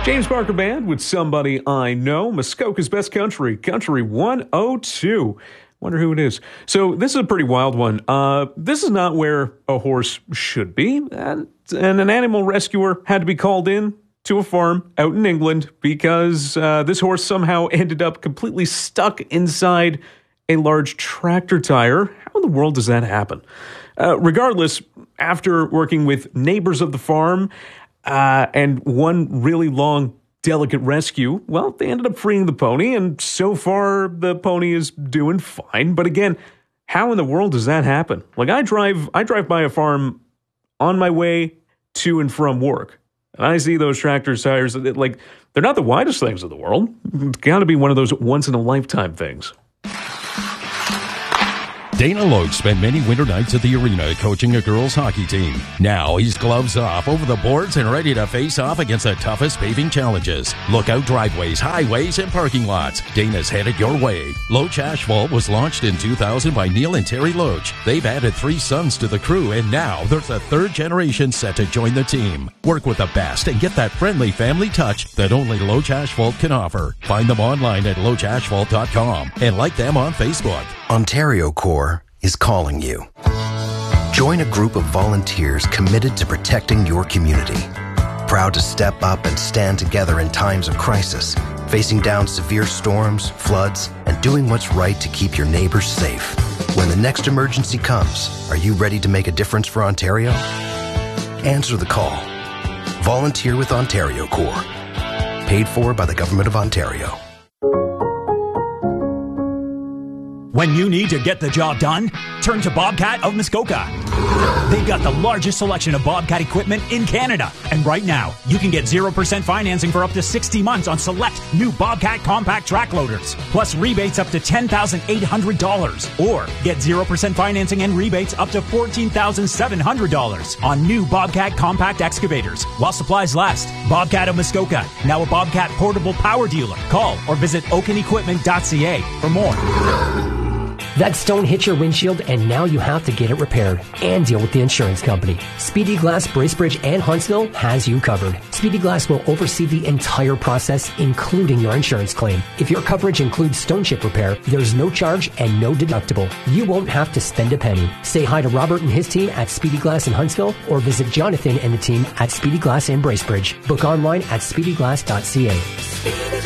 James Barker Band with Somebody I Know, Muskoka's Best Country, Country 102. Wonder who it is. So this is a pretty wild one. This is not where a horse should be, and an animal rescuer had to be called in to a farm out in England because this horse somehow ended up completely stuck inside a large tractor tire. How in the world does that happen? Regardless, after working with neighbors of the farm and one really long, delicate rescue, well, they ended up freeing the pony, and so far the pony is doing fine. But again, how in the world does that happen? Like, I drive by a farm on my way to and from work, and I see those tractor tires. Like, they're not the widest things in the world. It's got to be one of those once-in-a-lifetime things. Dana Loach spent many winter nights at the arena coaching a girls' hockey team. Now he's gloves off, over the boards, and ready to face off against the toughest paving challenges. Lookout driveways, highways, and parking lots. Dana's headed your way. Loach Asphalt was launched in 2000 by Neil and Terry Loach. They've added 3 sons to the crew, and now there's a 3rd generation set to join the team. Work with the best and get that friendly family touch that only Loach Asphalt can offer. Find them online at loachasphalt.com and like them on Facebook. Ontario Corps is calling you. Join a group of volunteers committed to protecting your community. Proud to step up and stand together in times of crisis, facing down severe storms, floods, and doing what's right to keep your neighbors safe. When the next emergency comes, are you ready to make a difference for Ontario? Answer the call. Volunteer with Ontario Corps. Paid for by the Government of Ontario. When you need to get the job done, turn to Bobcat of Muskoka. They've got the largest selection of Bobcat equipment in Canada. And right now, you can get 0% financing for up to 60 months on select new Bobcat compact track loaders, plus rebates up to $10,800. Or get 0% financing and rebates up to $14,700 on new Bobcat compact excavators while supplies last. Bobcat of Muskoka, now a Bobcat portable power dealer. Call or visit oakenequipment.ca for more. That stone hit your windshield and now you have to get it repaired and deal with the insurance company. Speedy Glass, Bracebridge, and Huntsville has you covered. Speedy Glass will oversee the entire process, including your insurance claim. If your coverage includes stone chip repair, there's no charge and no deductible. You won't have to spend a penny. Say hi to Robert and his team at Speedy Glass in Huntsville or visit Jonathan and the team at Speedy Glass in Bracebridge. Book online at speedyglass.ca.